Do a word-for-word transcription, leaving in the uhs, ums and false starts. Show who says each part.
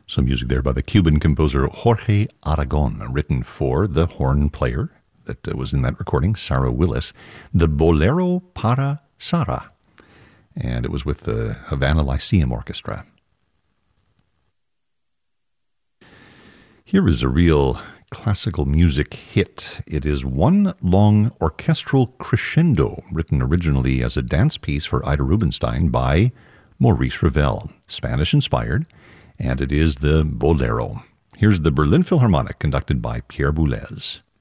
Speaker 1: Some music there by the Cuban composer Jorge Aragon, written for the horn player that uh, was in that recording, Sarah Willis, the Bolero para Sara, and it was with the Havana Lyceum Orchestra. Here is a real classical music hit. It is One Long Orchestral Crescendo, written originally as a dance piece for Ida Rubinstein by Maurice Ravel, Spanish-inspired, and it is the Bolero. Here's the Berlin Philharmonic, conducted by Pierre Boulez.